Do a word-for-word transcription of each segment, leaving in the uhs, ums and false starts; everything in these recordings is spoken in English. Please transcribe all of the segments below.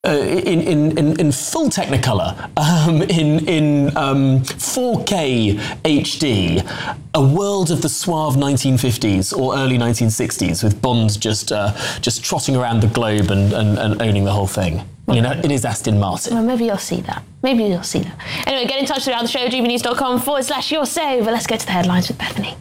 Uh, in, in, in, in full Technicolor, um, in, in um, four K H D, a world of the suave nineteen fifties or early nineteen sixties with Bond just uh, just trotting around the globe and, and, and owning the whole thing. Okay. You know, it is Aston Martin. Well, maybe you'll see that. Maybe you'll see that. Anyway, get in touch throughout the show, gbnews.com forward slash your save. Let's go to the headlines with Bethany.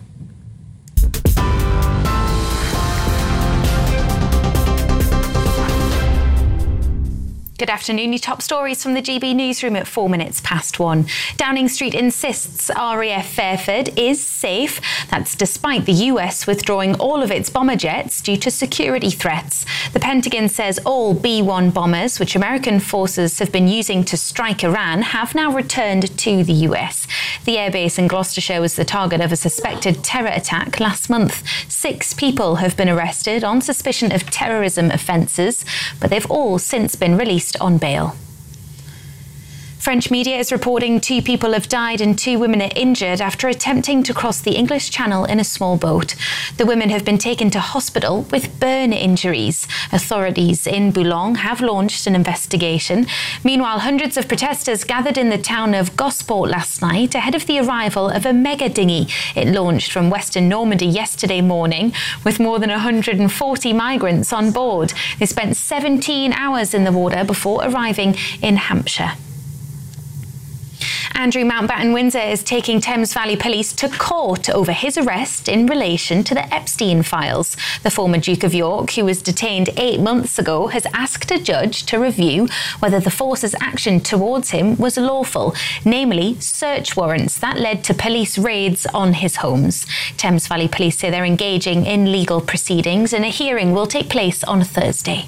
Good afternoon. Your top stories from the G B newsroom at four minutes past one. Downing Street insists R A F Fairford is safe. That's despite the U S withdrawing all of its bomber jets due to security threats. The Pentagon says all B one bombers, which American forces have been using to strike Iran, have now returned to the U S. The airbase in Gloucestershire was the target of a suspected terror attack last month. Six people have been arrested on suspicion of terrorism offences, but they've all since been released on bail. French media is reporting two people have died and two women are injured after attempting to cross the English Channel in a small boat. The women have been taken to hospital with burn injuries. Authorities in Boulogne have launched an investigation. Meanwhile, hundreds of protesters gathered in the town of Gosport last night ahead of the arrival of a mega dinghy. It launched from Western Normandy yesterday morning with more than one hundred forty migrants on board. They spent seventeen hours in the water before arriving in Hampshire. Andrew Mountbatten-Windsor is taking Thames Valley Police to court over his arrest in relation to the Epstein files. The former Duke of York, who was detained eight months ago, has asked a judge to review whether the force's action towards him was lawful, namely search warrants that led to police raids on his homes. Thames Valley Police say they're engaging in legal proceedings and a hearing will take place on Thursday.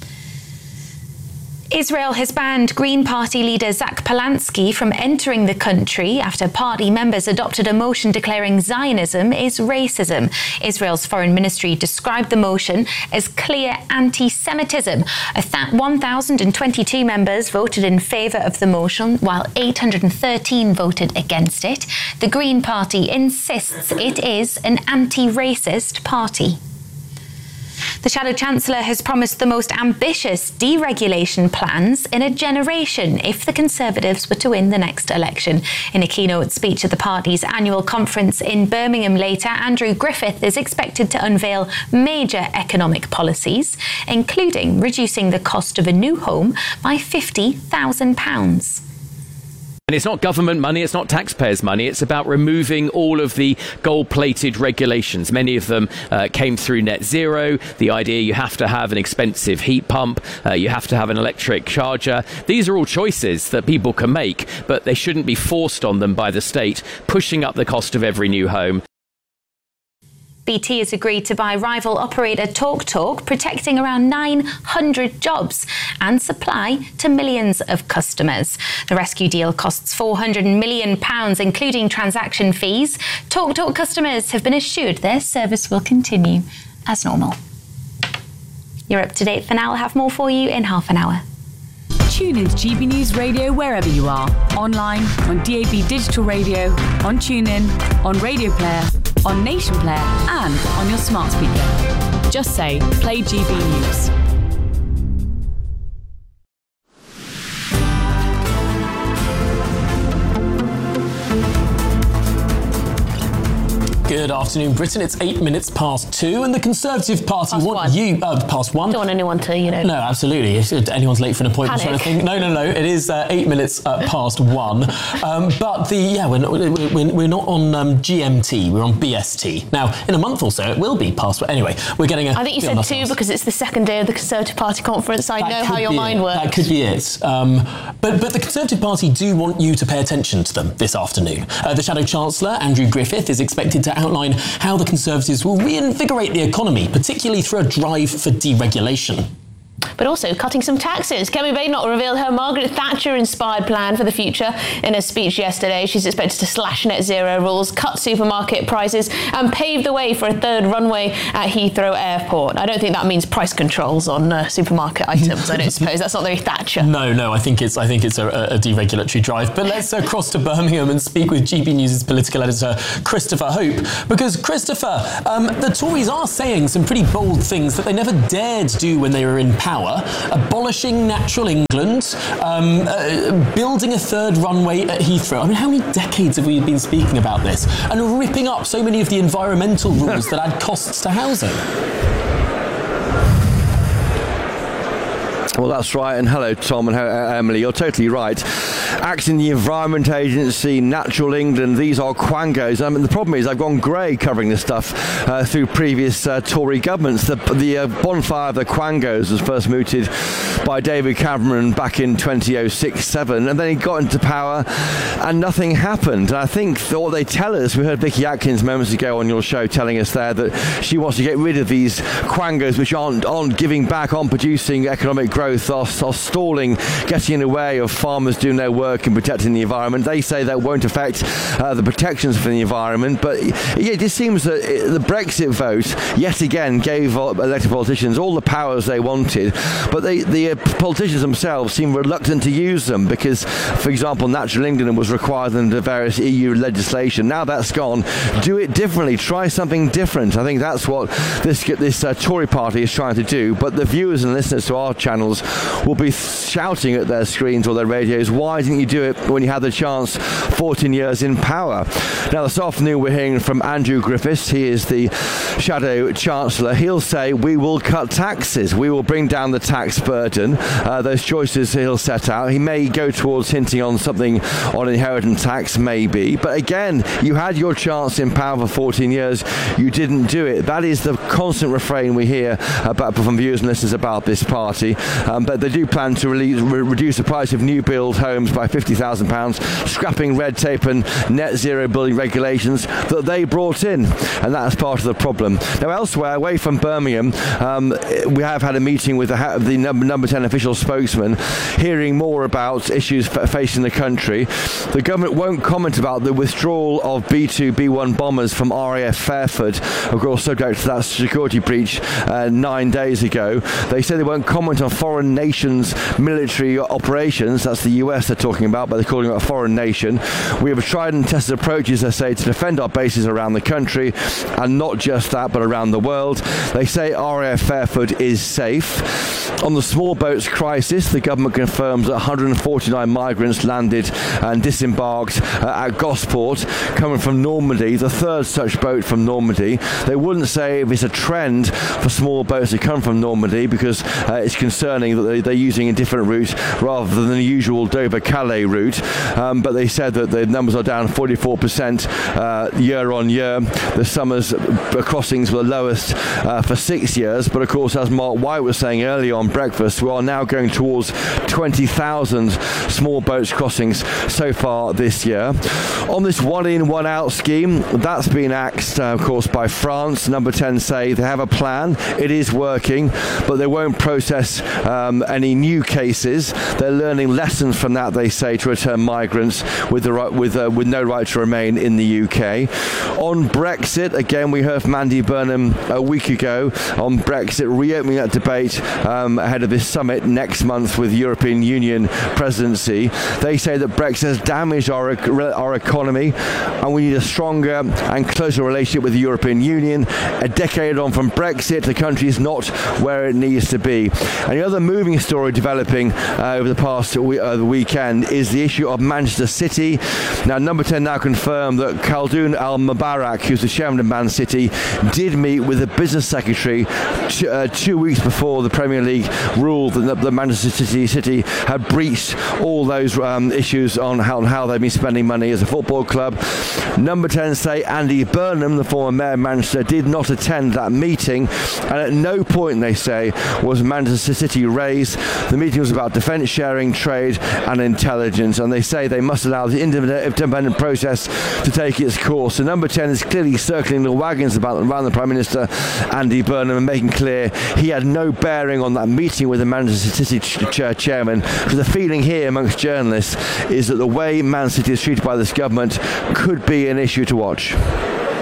Israel has banned Green Party leader Zach Polanski from entering the country after party members adopted a motion declaring Zionism is racism. Israel's foreign ministry described the motion as clear anti-Semitism. one thousand twenty-two members voted in favour of the motion, while eight hundred thirteen voted against it. The Green Party insists it is an anti-racist party. The Shadow Chancellor has promised the most ambitious deregulation plans in a generation if the Conservatives were to win the next election. In a keynote speech at the party's annual conference in Birmingham later, Andrew Griffith is expected to unveil major economic policies, including reducing the cost of a new home by fifty thousand pounds. And it's not government money, it's not taxpayers' money, it's about removing all of the gold-plated regulations. Many of them uh, came through net zero, the idea you have to have an expensive heat pump, uh, you have to have an electric charger. These are all choices that people can make, but they shouldn't be forced on them by the state, pushing up the cost of every new home. B T has agreed to buy rival operator TalkTalk, protecting around nine hundred jobs and supply to millions of customers. The rescue deal costs four hundred million pounds, including transaction fees. TalkTalk customers have been assured their service will continue as normal. You're up to date for now. I'll have more for you in half an hour. Tune into G B News Radio wherever you are. Online, on D A B Digital Radio, on TuneIn, on Radio Player, on Nation Player and on your smart speaker. Just say, play G B News. Good afternoon, Britain. It's eight minutes past two, and the Conservative Party past want one. you... Uh, past one? Don't want anyone to, you know... No, absolutely. If anyone's late for an appointment Panic. or anything... No, no, no. It is uh, eight minutes uh, past one. Um, but the... Yeah, we're not, we're, we're not on um, G M T. We're on B S T. Now, in a month or so, it will be past... Anyway, we're getting a... I think you said two because it's the second day of the Conservative Party conference. I that know how your mind it. works. That could be it. Um, but, but the Conservative Party do want you to pay attention to them this afternoon. Uh, the Shadow Chancellor, Andrew Griffith, is expected to outline how the Conservatives will reinvigorate the economy, particularly through a drive for deregulation. But also cutting some taxes. Kemi Badenoch revealed her Margaret Thatcher-inspired plan for the future in a speech yesterday. She's expected to slash net zero rules, cut supermarket prices and pave the way for a third runway at Heathrow Airport. I don't think that means price controls on uh, supermarket items, I don't suppose. That's not very Thatcher. No, no, I think it's I think it's a, a deregulatory drive. But let's uh, cross to Birmingham and speak with G B News' political editor, Christopher Hope. Because, Christopher, um, the Tories are saying some pretty bold things that they never dared do when they were in power. power, abolishing Natural England, um, uh, building a third runway at Heathrow. I mean, how many decades have we been speaking about this? And ripping up so many of the environmental rules that add costs to housing. Well, that's right. And hello, Tom and uh, Emily. You're totally right. Acting the Environment Agency, Natural England, these are quangos. I mean, the problem is I've gone grey covering this stuff uh, through previous uh, Tory governments. The, the uh, bonfire of the quangos was first mooted by David Cameron back in twenty oh six seven, and then he got into power and nothing happened. And I think what they tell us, we heard Vicky Atkins moments ago on your show telling us there that she wants to get rid of these quangos which aren't, aren't giving back, aren't producing economic growth, Are, are stalling, getting in the way of farmers doing their work and protecting the environment. They say that won't affect uh, the protections for the environment, but yeah, it just seems that the Brexit vote yet again gave elected politicians all the powers they wanted, but they, the uh, politicians themselves seem reluctant to use them because, for example, Natural England was required under various E U legislation. Now that's gone. Do it differently. Try something different. I think that's what this this uh, Tory party is trying to do, but the viewers and listeners to our channels will be shouting at their screens or their radios, why didn't you do it when you had the chance fourteen years in power? Now this afternoon we're hearing from Andrew Griffiths. He is the Shadow Chancellor. He'll say we will cut taxes, we will bring down the tax burden. Uh, those choices he'll set out. He may go towards hinting on something on inheritance tax, maybe, but again, you had your chance in power for fourteen years, you didn't do it. That is the constant refrain we hear about from viewers and listeners about this party. Um, but they do plan to release, re- reduce the price of new build homes by fifty thousand pounds, scrapping red tape and net zero building regulations that they brought in, and that's part of the problem. Now elsewhere, away from Birmingham, um, we have had a meeting with the, the number, number ten official spokesman, hearing more about issues f- facing the country. The government won't comment about the withdrawal of B two B one bombers from R A F Fairford, of course subject to that security breach uh, nine days ago. They say they won't comment on foreign nations' military operations. That's the U S they're talking about, but they're calling it a foreign nation. We have tried and tested approaches, they say, to defend our bases around the country, and not just that, but around the world. They say R A F Fairford is safe. On the small boats crisis, the government confirms that one hundred forty-nine migrants landed and disembarked uh, at Gosport, coming from Normandy, the third such boat from Normandy. They wouldn't say if it's a trend for small boats to come from Normandy, because uh, it's concerning that they, they're using a different route rather than the usual Dover-Calais route. Um, but they said that the numbers are down forty-four percent uh, year on year. The summer's crossings were the lowest uh, for six years. But of course, as Mark White was saying earlier on Breakfast, we are now going towards twenty thousand small boats crossings so far this year. On this one-in, one-out scheme, that's been axed, uh, of course, by France. Number ten say they have a plan. It is working, but they won't process um, any new cases. They're learning lessons from that, they say, to return migrants with the right, with uh, with no right to remain in the U K. On Brexit, again, we heard from Andy Burnham a week ago on Brexit, reopening that debate um, ahead of this summit next month with European Union presidency. They say that Brexit has damaged our our economy, and we need a stronger and closer relationship with the European Union. A decade on from Brexit, the country is not where it needs to be. And the other moving story developing uh, over the past we- uh, the weekend is the issue of Manchester City. Now, Number ten now confirmed that Khaldoon Al-Mubarak, who's the chairman of Man City, did meet with the business secretary t- uh, two weeks before the Premier League ruled that the Manchester City, City had breached all those um, issues on how, on how they've been spending money as a football club. Number ten say Andy Burnham, the former mayor of Manchester, did not attend that meeting, and at no point, they say, was Manchester City raised. The meeting was about defence sharing, trade and intelligence, and they say they must allow the independent process to take its course. So Number ten is clearly circling the wagons about around the Prime Minister, Andy Burnham, and making clear he had no bearing on that meeting with the Manchester City ch- ch- chairman. So the feeling here amongst journalists is that the way Man City is treated by this government could be an issue to watch.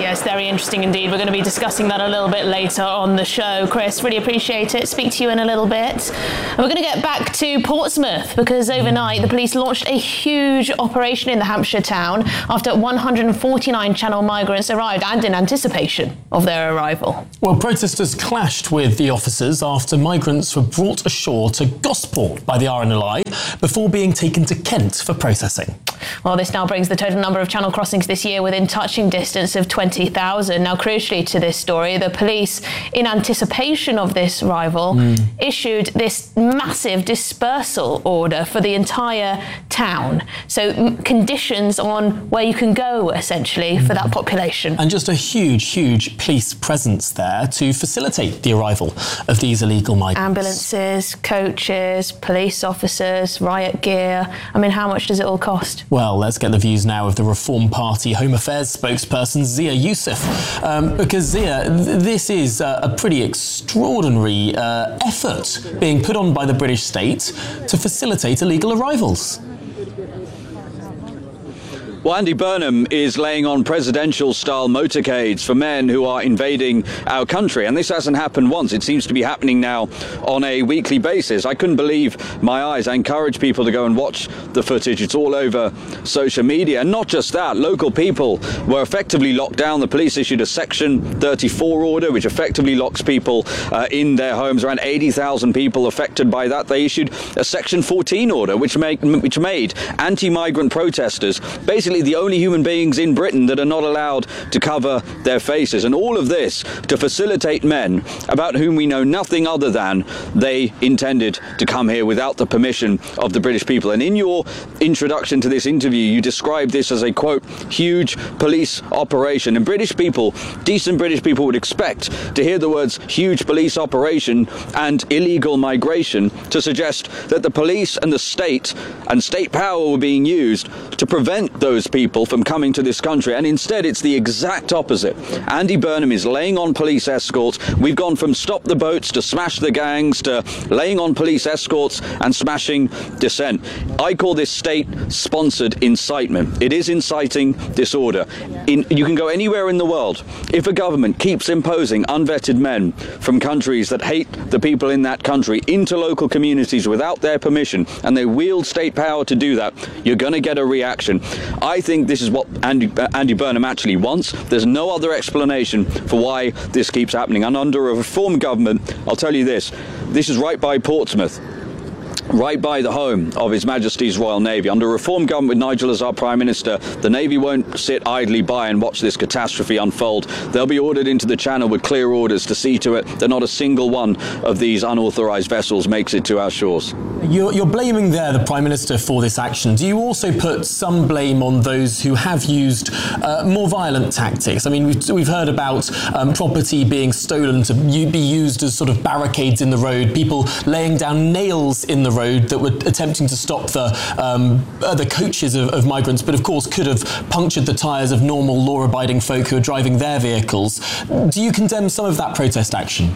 Yes, very interesting indeed. We're going to be discussing that a little bit later on the show. Chris, really appreciate it. Speak to you in a little bit. And we're going to get back to Portsmouth because overnight the police launched a huge operation in the Hampshire town after one hundred forty-nine Channel migrants arrived and in anticipation of their arrival. Well, protesters clashed with the officers after migrants were brought ashore to Gosport by the R N L I before being taken to Kent for processing. Well, this now brings the total number of Channel crossings this year within touching distance of twenty thousand. Now, crucially to this story, the police, in anticipation of this arrival, mm. issued this massive dispersal order for the entire town. So m- conditions on where you can go, essentially, for that population. And just a huge, huge police presence there to facilitate the arrival of these illegal migrants. Ambulances, coaches, police officers, riot gear. I mean, how much does it all cost? Well, let's get the views now of the Reform Party Home Affairs spokesperson, Zia Youssef. Um, because, Zia, th- this is uh, a pretty extraordinary uh, effort being put on by the British state to facilitate illegal arrivals. Well, Andy Burnham is laying on presidential-style motorcades for men who are invading our country. And this hasn't happened once. It seems to be happening now on a weekly basis. I couldn't believe my eyes. I encourage people to go and watch the footage. It's all over social media. And not just that, local people were effectively locked down. The police issued a Section thirty-four order, which effectively locks people uh, in their homes. Around eighty thousand people affected by that. They issued a Section fourteen order, which made, which made anti-migrant protesters basically the only human beings in Britain that are not allowed to cover their faces. And all of this to facilitate men about whom we know nothing other than they intended to come here without the permission of the British people. And in your introduction to this interview, you described this as a, quote, huge police operation. And British people, decent British people, would expect to hear the words huge police operation and illegal migration to suggest that the police and the state and state power were being used to prevent those people from coming to this country. And instead, it's the exact opposite. Andy Burnham is laying on police escorts. We've gone from stop the boats to smash the gangs to laying on police escorts and smashing dissent. I call this state-sponsored incitement. It is inciting disorder. In, you can go anywhere in the world. If a government keeps imposing unvetted men from countries that hate the people in that country into local communities without their permission, and they wield state power to do that, you're going to get a reaction. I think this is what Andy, uh, Andy Burnham actually wants. There's no other explanation for why this keeps happening. And under a Reform government, I'll tell you this, this is right by Portsmouth, right by the home of His Majesty's Royal Navy. Under a Reform government with Nigel as our Prime Minister, the Navy won't sit idly by and watch this catastrophe unfold. They'll be ordered into the Channel with clear orders to see to it that not a single one of these unauthorised vessels makes it to our shores. You're, you're blaming there the Prime Minister for this action. Do you also put some blame on those who have used uh, more violent tactics? I mean, we've, we've heard about um, property being stolen to be used as sort of barricades in the road, people laying down nails in the road that were attempting to stop the um, uh, the coaches of, of migrants, but of course could have punctured the tyres of normal law-abiding folk who are driving their vehicles. Do you condemn some of that protest action?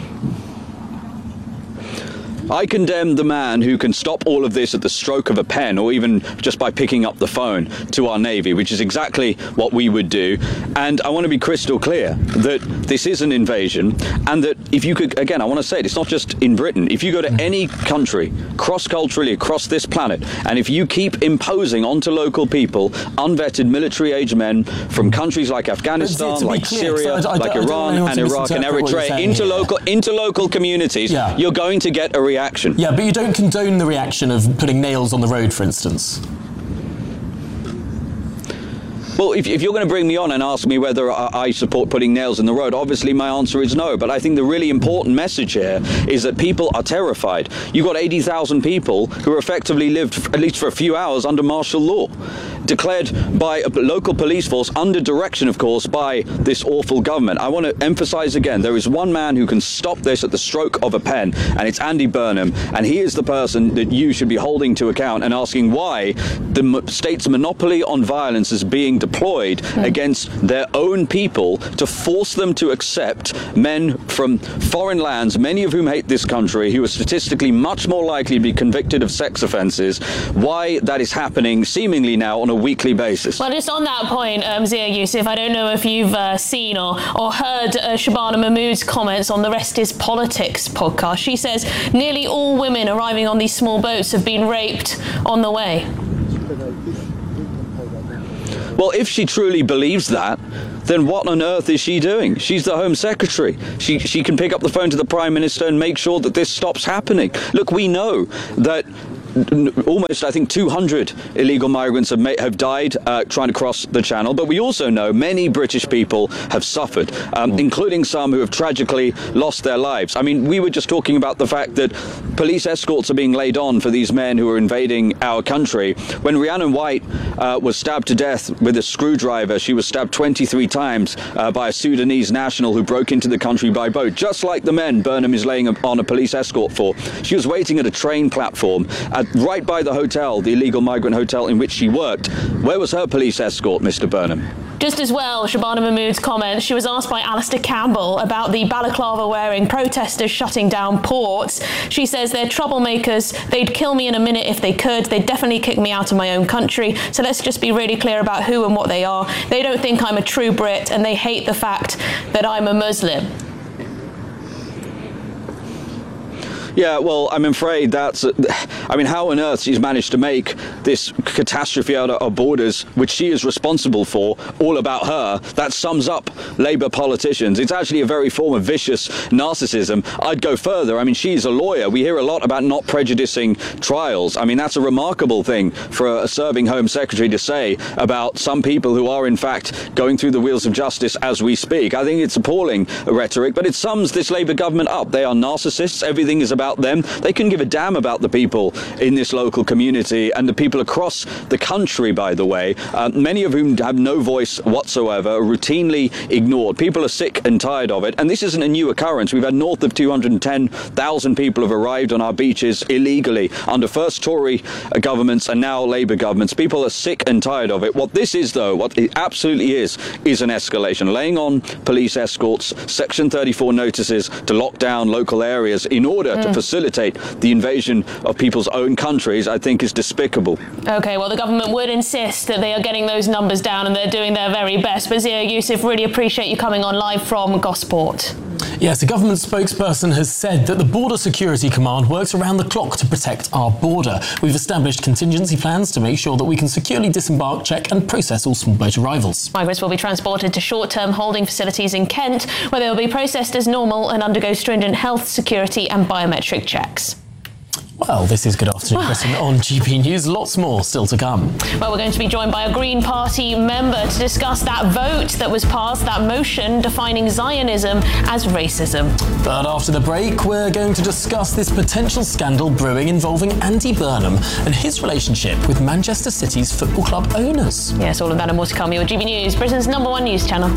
I condemn the man who can stop all of this at the stroke of a pen or even just by picking up the phone to our Navy, which is exactly what we would do. And I want to be crystal clear that this is an invasion and that if you could, again, I want to say it, it's not just in Britain. If you go to any country, cross-culturally across this planet, and if you keep imposing onto local people unvetted military-age men from countries like Afghanistan, like clear, Syria, I, I, like I, Iran I and Iraq and Eritrea into local, into local communities, yeah. You're going to get a reaction. Action. Yeah, but you don't condone the reaction of putting nails on the road, for instance. Well, if, if you're going to bring me on and ask me whether I, I support putting nails in the road, obviously my answer is no. But I think the really important message here is that people are terrified. You've got eighty thousand people who effectively lived, f- at least for a few hours, under martial law, declared by a local police force, under direction, of course, by this awful government. I want to emphasise again, there is one man who can stop this at the stroke of a pen, and it's Andy Burnham. And he is the person that you should be holding to account and asking why the m- state's monopoly on violence is being deployed mm. against their own people to force them to accept men from foreign lands, many of whom hate this country, who are statistically much more likely to be convicted of sex offences. Why that is happening seemingly now on a weekly basis. Well, just on that point, um, Zia Yusuf, I don't know if you've uh, seen or, or heard uh, Shabana Mahmood's comments on the Rest is Politics podcast. She says nearly all women arriving on these small boats have been raped on the way. Well, if she truly believes that, then what on earth is she doing? She's the Home Secretary. She she can pick up the phone to the Prime Minister and make sure that this stops happening. Look, we know that almost, I think, two hundred illegal migrants have, ma- have died uh, trying to cross the Channel, but we also know many British people have suffered, um, including some who have tragically lost their lives. I mean, we were just talking about the fact that police escorts are being laid on for these men who are invading our country. When Rhiannon White uh, was stabbed to death with a screwdriver, she was stabbed twenty-three times uh, by a Sudanese national who broke into the country by boat, just like the men Burnham is laying on a police escort for. She was waiting at a train platform at, right by the hotel, the illegal migrant hotel in which she worked. Where was her police escort, Mister Burnham? Just as well, Shabana Mahmood's comments, she was asked by Alistair Campbell about the balaclava-wearing protesters shutting down ports. She says they're troublemakers, they'd kill me in a minute if they could, they'd definitely kick me out of my own country. So let's just be really clear about who and what they are. They don't think I'm a true Brit, and they hate the fact that I'm a Muslim. Yeah, well, I'm afraid that's... Uh, I mean, how on earth she's managed to make this catastrophe out of our borders, which she is responsible for, all about her, that sums up Labour politicians. It's actually a very form of vicious narcissism. I'd go further. I mean, she's a lawyer. We hear a lot about not prejudicing trials. I mean, that's a remarkable thing for a serving Home Secretary to say about some people who are, in fact, going through the wheels of justice as we speak. I think it's appalling rhetoric, but it sums this Labour government up. They are narcissists. Everything is about about them. They couldn't give a damn about the people in this local community and the people across the country, by the way, uh, many of whom have no voice whatsoever, are routinely ignored. People are sick and tired of it. And this isn't a new occurrence. We've had north of two hundred ten thousand people have arrived on our beaches illegally under first Tory governments and now Labour governments. People are sick and tired of it. What this is, though, what it absolutely is, is an escalation. Laying on police escorts, Section thirty-four notices to lock down local areas in order mm. to facilitate the invasion of people's own countries, I think is despicable. OK, well, the government would insist that they are getting those numbers down and they're doing their very best. But Zia Yusuf, really appreciate you coming on live from Gosport. Yes, a government spokesperson has said that the Border Security Command works around the clock to protect our border. We've established contingency plans to make sure that we can securely disembark, check and process all small boat arrivals. Migrants will be transported to short-term holding facilities in Kent, where they will be processed as normal and undergo stringent health, security and biometric checks. Well, this is Good Afternoon Britain on G B News. Lots more still to come. Well, we're going to be joined by a Green Party member to discuss that vote that was passed, that motion defining Zionism as racism. But after the break, we're going to discuss this potential scandal brewing involving Andy Burnham and his relationship with Manchester City's football club owners. Yes, all of that and more to come. You're G B News, Britain's number one news channel.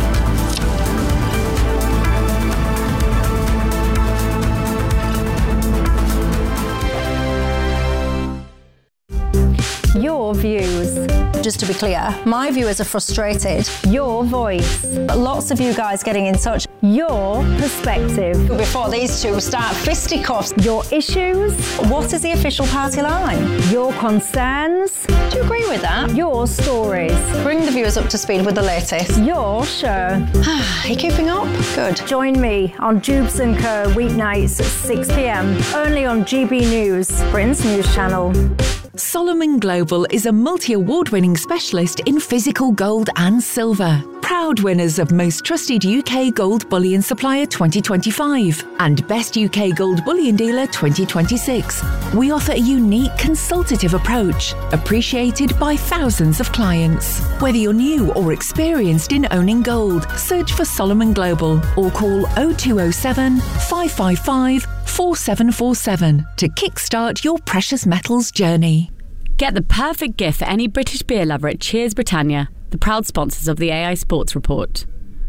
Your views. Just to be clear, my viewers are frustrated. Your voice. Lots of you guys getting in touch. Your perspective. Before these two start fisticuffs. Your issues. What is the official party line? Your concerns. Do you agree with that? Your stories. Bring the viewers up to speed with the latest. Your show. Are you keeping up? Good. Join me on Jubes and Co weeknights at six p.m. only on G B News, Britain's news channel. Solomon Global is a multi-award-winning specialist in physical gold and silver. Proud winners of Most Trusted U K Gold Bullion Supplier twenty twenty-five and Best U K Gold Bullion Dealer twenty twenty-six. We offer a unique consultative approach, appreciated by thousands of clients. Whether you're new or experienced in owning gold, search for Solomon Global or call oh two oh seven, five five five, four seven four seven to kickstart your precious metals journey. Get the perfect gift for any British beer lover at Cheers Britannia, the proud sponsors of the A I Sports Report.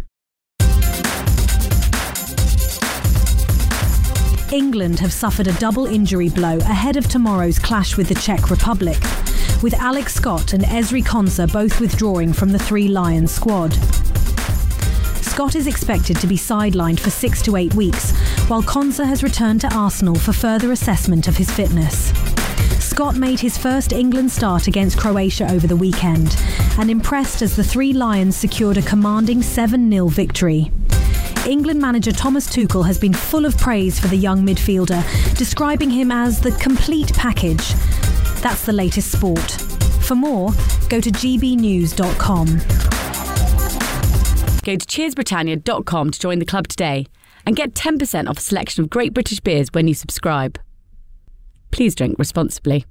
England have suffered a double injury blow ahead of tomorrow's clash with the Czech Republic, with Alex Scott and Ezri Konsa both withdrawing from the Three Lions squad. Scott is expected to be sidelined for six to eight weeks, while Konsa has returned to Arsenal for further assessment of his fitness. Scott made his first England start against Croatia over the weekend and impressed as the Three Lions secured a commanding seven nil victory. England manager Thomas Tuchel has been full of praise for the young midfielder, describing him as the complete package. That's the latest sport. For more, go to g b news dot com. Go to cheers britannia dot com to join the club today and get ten percent off a selection of great British beers when you subscribe. Please drink responsibly.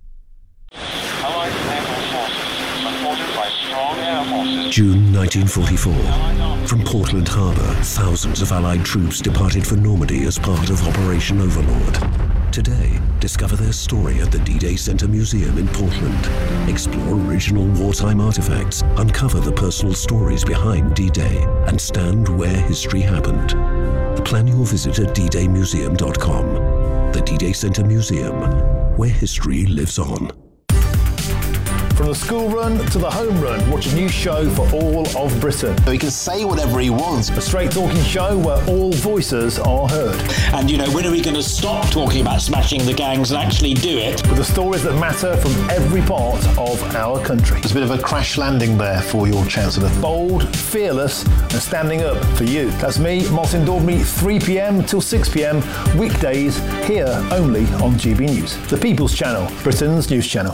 June nineteen forty-four. From Portland Harbour, thousands of Allied troops departed for Normandy as part of Operation Overlord. Today, discover their story at the D-Day Centre Museum in Portland. Explore original wartime artefacts, uncover the personal stories behind D-Day, and stand where history happened. Plan your visit at d day museum dot com. The D-Day Centre Museum, where history lives on. From the school run to the home run, watch a new show for all of Britain. So he can say whatever he wants. A straight talking show where all voices are heard. And, you know, when are we going to stop talking about smashing the gangs and actually do it? With the stories that matter from every part of our country. There's a bit of a crash landing there for your Chancellor. Bold, fearless and standing up for you. That's me, Martin Daubney, three p.m. till six p.m. weekdays here only on G B News. The People's Channel, Britain's news channel.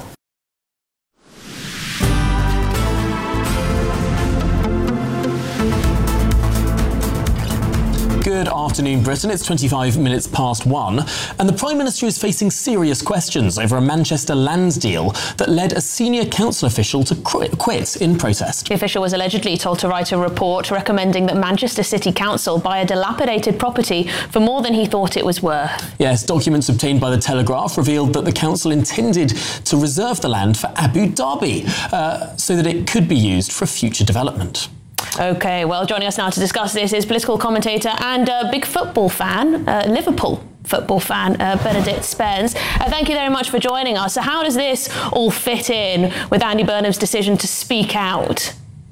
Good afternoon, Britain. It's twenty-five minutes past one, and the Prime Minister is facing serious questions over a Manchester land deal that led a senior council official to quit in protest. The official was allegedly told to write a report recommending that Manchester City Council buy a dilapidated property for more than he thought it was worth. Yes, documents obtained by the Telegraph revealed that the council intended to reserve the land for Abu Dhabi uh, so that it could be used for future development. OK, well, joining us now to discuss this is political commentator and a big football fan, uh, Liverpool football fan, uh, Benedict Spence. Uh, thank you very much for joining us. So how does this all fit in with Andy Burnham's decision to speak out?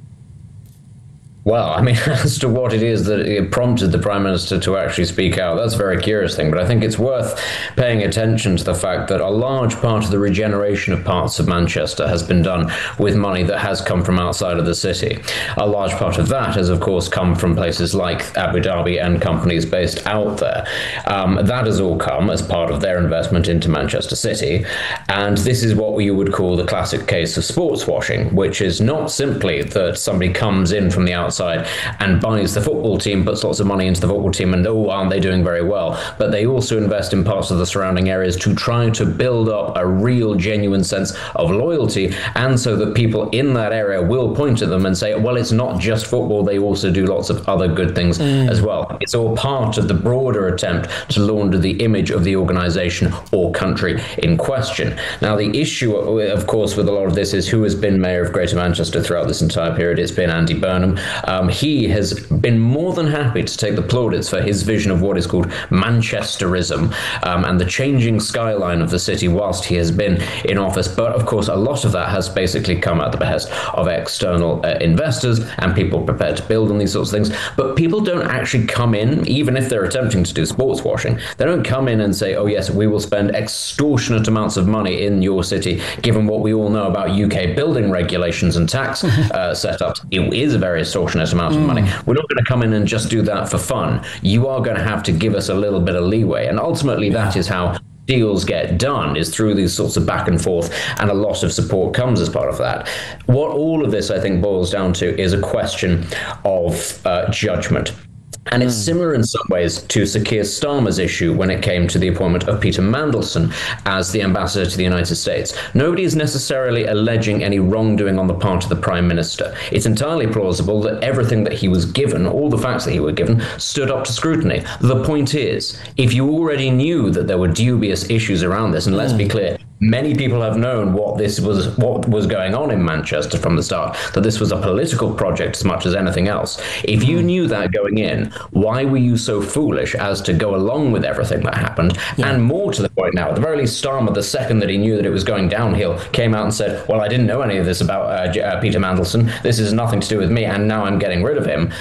Well, I mean, as to what it is that it prompted the Prime Minister to actually speak out, that's a very curious thing. But I think it's worth paying attention to the fact that a large part of the regeneration of parts of Manchester has been done with money that has come from outside of the city. A large part of that has, of course, come from places like Abu Dhabi and companies based out there. Um, that has all come as part of their investment into Manchester City. And this is what you would call the classic case of sports washing, which is not simply that somebody comes in from the outside and buys the football team, puts lots of money into the football team, and oh, aren't they doing very well? But they also invest in parts of the surrounding areas to try to build up a real, genuine sense of loyalty, and so that people in that area will point to them and say, well, it's not just football, they also do lots of other good things mm. as well. It's all part of the broader attempt to launder the image of the organisation or country in question. Now, the issue, of course, with a lot of this is who has been Mayor of Greater Manchester throughout this entire period. It's been Andy Burnham. Um, he has been more than happy to take the plaudits for his vision of what is called Manchesterism um, and the changing skyline of the city whilst he has been in office. But of course, a lot of that has basically come at the behest of external uh, investors and people prepared to build on these sorts of things. But people don't actually come in, even if they're attempting to do sports washing, they don't come in and say, oh yes, we will spend extortionate amounts of money in your city, given what we all know about U K building regulations and tax uh, setups. It is a very extortionate amount of money. We're not going to come in and just do that for fun. You are going to have to give us a little bit of leeway. And ultimately, yeah. that is how deals get done, is through these sorts of back and forth, and a lot of support comes as part of that. What all of this, I think, boils down to is a question of uh, judgment. And it's similar in some ways to Sir Keir Starmer's issue when it came to the appointment of Peter Mandelson as the ambassador to the United States. Nobody is necessarily alleging any wrongdoing on the part of the Prime Minister. It's entirely plausible that everything that he was given, all the facts that he was given, stood up to scrutiny. The point is, if you already knew that there were dubious issues around this, and let's be clear, many people have known what this was, what was going on in Manchester from the start, that this was a political project as much as anything else. If you knew that going in, why were you so foolish as to go along with everything that happened? Yeah. And more to the point now, at the very least, Starmer, the second that he knew that it was going downhill, came out and said, well, I didn't know any of this about uh, uh, Peter Mandelson. This has nothing to do with me, and now I'm getting rid of him.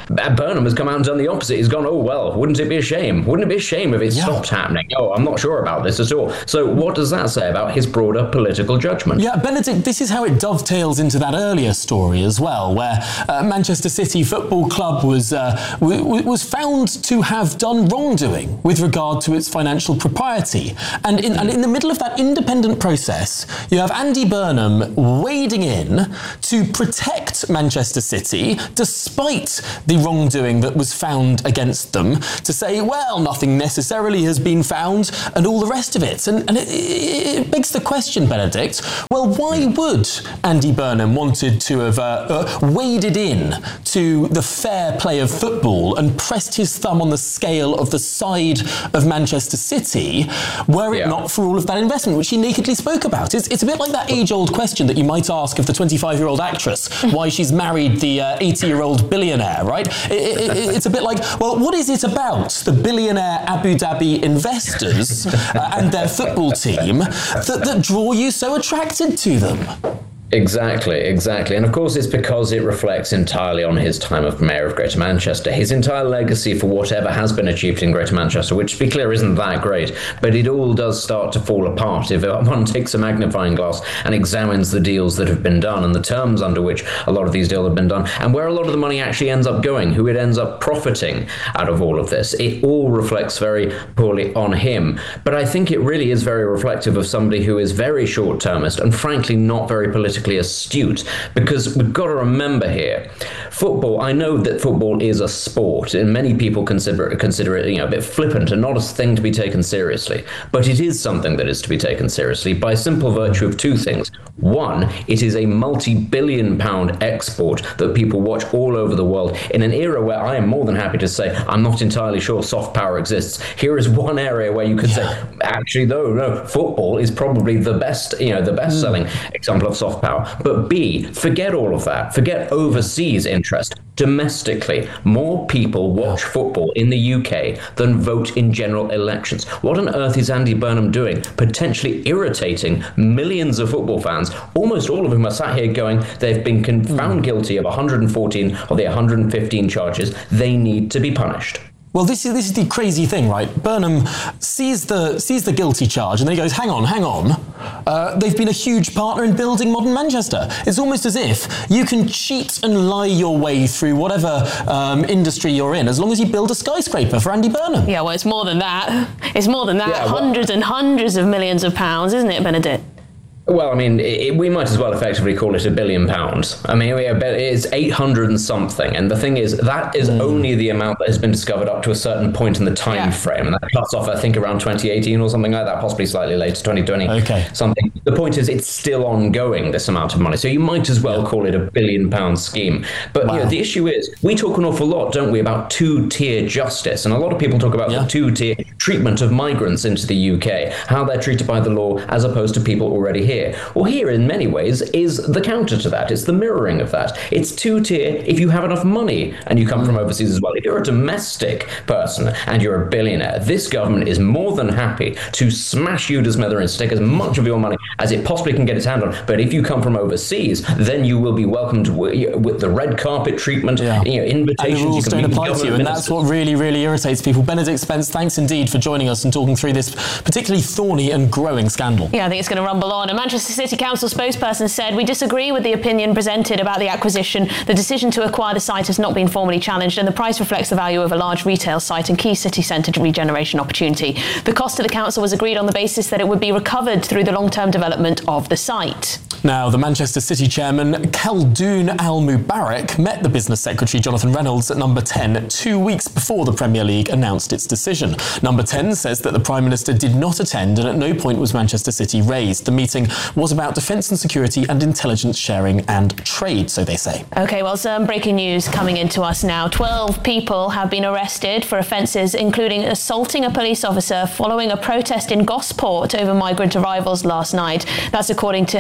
Burnham has come out and done the opposite. He's gone, oh, well, wouldn't it be a shame? Wouldn't it be a shame if it yeah. stopped happening? Oh, I'm not sure about this at all. So what does that say about his broader political judgment? Yeah, Benedict, this is how it dovetails into that earlier story as well, where uh, Manchester City Football Club was uh, w- was found to have done wrongdoing with regard to its financial propriety. And in, and in the middle of that independent process, you have Andy Burnham wading in to protect Manchester City, despite the wrongdoing that was found against them, to say, well, nothing necessarily has been found, and all the rest of it. And, and it, it begs the question, Benedict, well, why would Andy Burnham wanted to have uh, uh, waded in to the fair play of football and pressed his thumb on the scale of the side of Manchester City, were it yeah. not for all of that investment, which he nakedly spoke about? It's, it's a bit like that age-old question that you might ask of the twenty-five-year-old actress, why she's married the uh, eighty-year-old billionaire, right? It, it, it, it's a bit like, well, what is it about the billionaire Abu Dhabi investors uh, and their football team that, that draw you so attracted to them? Exactly, exactly. And of course it's because it reflects entirely on his time of Mayor of Greater Manchester. His entire legacy for whatever has been achieved in Greater Manchester, which to be clear isn't that great, but it all does start to fall apart if one takes a magnifying glass and examines the deals that have been done and the terms under which a lot of these deals have been done and where a lot of the money actually ends up going, who it ends up profiting out of all of this. It all reflects very poorly on him. But I think it really is very reflective of somebody who is very short-termist and frankly not very political astute, because we've got to remember here, football, I know that football is a sport and many people consider it, consider it you know, a bit flippant and not a thing to be taken seriously, but it is something that is to be taken seriously by simple virtue of two things. One, it is a multi-billion pound export that people watch all over the world in an era where I am more than happy to say I'm not entirely sure soft power exists. Here is one area where you could yeah. say, actually, though, no, football is probably the best, you know, the best mm. selling example of soft power. But B, forget all of that. Forget overseas interest. Domestically, more people watch football in the U K than vote in general elections. What on earth is Andy Burnham doing? Potentially irritating millions of football fans, almost all of whom are sat here going, they've been found guilty of one hundred fourteen of the one hundred fifteen charges. They need to be punished. Well, this is this is the crazy thing, right? Burnham sees the sees the guilty charge, and then he goes, "Hang on, hang on. Uh, they've been a huge partner in building modern Manchester." It's almost as if you can cheat and lie your way through whatever um, industry you're in, as long as you build a skyscraper for Andy Burnham. Yeah, well, it's more than that. It's more than that. Yeah, well, hundreds and hundreds of millions of pounds, isn't it, Benedict? Well, I mean, it, we might as well effectively call it a billion pounds. I mean, it's eight hundred and something. And the thing is, that is mm. only the amount that has been discovered up to a certain point in the time yeah. frame. And that cuts off, I think, around twenty eighteen or something like that, possibly slightly later, twenty twenty, okay. something. The point is, it's still ongoing, this amount of money. So you might as well yeah. call it a billion pound scheme. But wow. you know, the issue is, we talk an awful lot, don't we, about two-tier justice. And a lot of people talk about yeah. the two-tier treatment of migrants into the U K, how they're treated by the law as opposed to people already here. Well, here, in many ways, is the counter to that. It's the mirroring of that. It's two-tier if you have enough money and you come from overseas as well. If you're a domestic person and you're a billionaire, this government is more than happy to smash you to smithereens, take as much of your money as it possibly can get its hand on. But if you come from overseas, then you will be welcomed w- with the red carpet treatment, yeah. you know, invitations. And the rules you can don't apply to you, and ministers. That's what really, really irritates people. Benedict Spence, thanks indeed for joining us and talking through this particularly thorny and growing scandal. Yeah, I think it's going to rumble on. A Manchester City Council spokesperson said, "We disagree with the opinion presented about the acquisition. The decision to acquire the site has not been formally challenged, and the price reflects the value of a large retail site and key city centre regeneration opportunity. The cost to the council was agreed on the basis that it would be recovered through the long-term development of the site." Now, the Manchester City chairman, Khaldoon Al-Mubarak, met the business secretary, Jonathan Reynolds, at Number ten two weeks before the Premier League announced its decision. Number ten says that the Prime Minister did not attend, and at no point was Manchester City raised. The meeting was about defence and security and intelligence sharing and trade, so they say. OK, well, some breaking news coming into us now. twelve people have been arrested for offences including assaulting a police officer following a protest in Gosport over migrant arrivals last night. That's according to Hampshire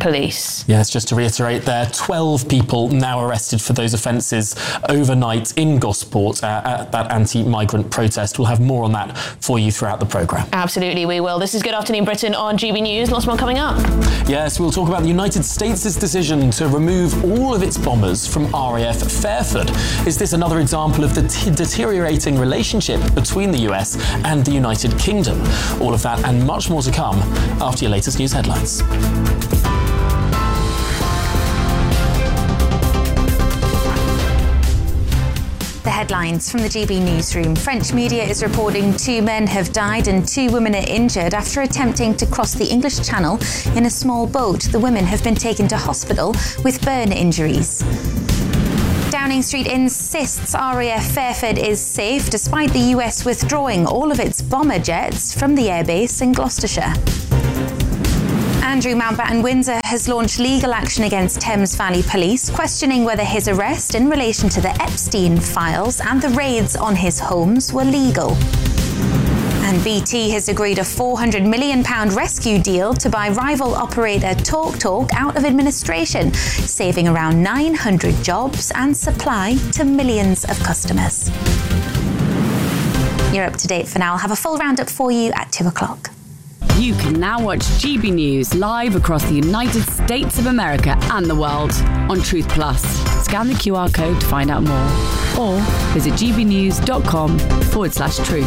police. Yes, just to reiterate there, twelve people now arrested for those offences overnight in Gosport uh, at that anti-migrant protest. We'll have more on that for you throughout the programme. Absolutely, we will. This is Good Afternoon Britain on G B News. Lots more coming up. Yes, we'll talk about the United States' decision to remove all of its bombers from R A F Fairford. Is this another example of the t- deteriorating relationship between the U S and the United Kingdom? All of that and much more to come after your latest news headlines. The headlines from the G B newsroom. French media is reporting two men have died and two women are injured after attempting to cross the English Channel in a small boat. The women have been taken to hospital with burn injuries. Downing Street insists R A F Fairford is safe despite the U S withdrawing all of its bomber jets from the airbase in Gloucestershire. Andrew Mountbatten-Windsor has launched legal action against Thames Valley Police, questioning whether his arrest in relation to the Epstein files and the raids on his homes were legal. And B T has agreed a four hundred million pounds rescue deal to buy rival operator TalkTalk out of administration, saving around nine hundred jobs and supply to millions of customers. You're up to date for now. I'll have a full roundup for you at two o'clock. You can now watch G B News live across the United States of America and the world on Truth Plus. Scan the Q R code to find out more or visit gbnews.com forward slash truth.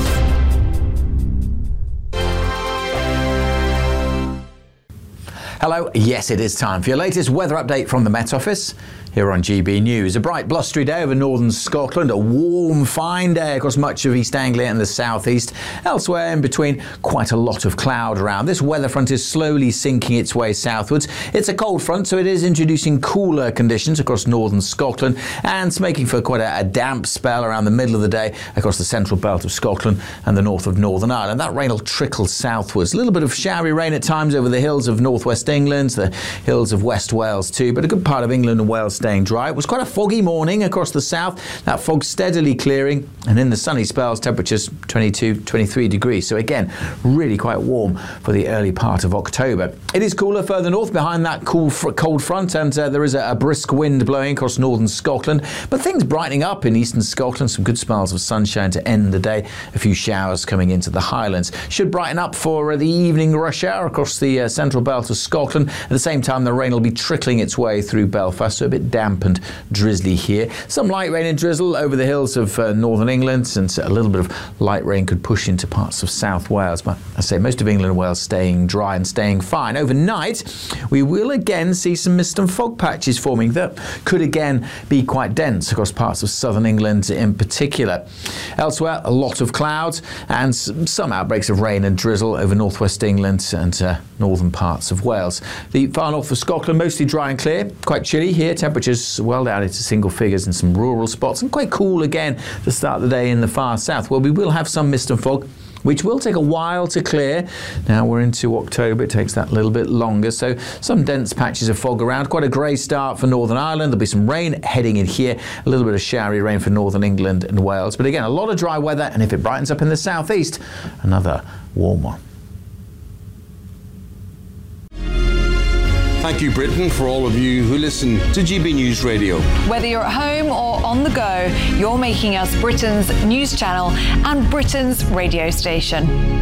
Hello, yes, it is time for your latest weather update from the Met Office here on G B News. A bright blustery day over northern Scotland, a warm fine day across much of East Anglia and the southeast. Elsewhere in between, quite a lot of cloud around. This weather front is slowly sinking its way southwards. It's a cold front, so it is introducing cooler conditions across northern Scotland and it's making for quite a, a damp spell around the middle of the day across the central belt of Scotland and the north of Northern Ireland. That rain will trickle southwards. A little bit of showery rain at times over the hills of northwest England, the hills of West Wales too, but a good part of England and Wales staying dry. It was quite a foggy morning across the south. That fog steadily clearing, and in the sunny spells, temperatures twenty-two, twenty-three degrees. So again, really quite warm for the early part of October. It is cooler further north behind that cool fr- cold front, and uh, there is a, a brisk wind blowing across northern Scotland. But things brightening up in eastern Scotland. Some good spells of sunshine to end the day. A few showers coming into the Highlands. Should brighten up for uh, the evening rush hour across the uh, central belt of Scotland. At the same time, the rain will be trickling its way through Belfast, so a bit damp and drizzly here. Some light rain and drizzle over the hills of uh, northern England, and a little bit of light rain could push into parts of South Wales. But I say most of England and Wales staying dry and staying fine. Overnight, we will again see some mist and fog patches forming that could again be quite dense across parts of southern England in particular. Elsewhere, a lot of clouds and some outbreaks of rain and drizzle over northwest England and uh, northern parts of Wales. The far north of Scotland, mostly dry and clear, quite chilly here. Temperatures well down into single figures in some rural spots, and quite cool again to start the day in the far south. Well, we will have some mist and fog, which will take a while to clear. Now we're into October, it takes that little bit longer. So some dense patches of fog around. Quite a grey start for Northern Ireland. There'll be some rain heading in here. A little bit of showery rain for Northern England and Wales. But again, a lot of dry weather, and if it brightens up in the southeast, another warm one. Thank you, Britain, for all of you who listen to G B News Radio. Whether you're at home or on the go, you're making us Britain's news channel and Britain's radio station.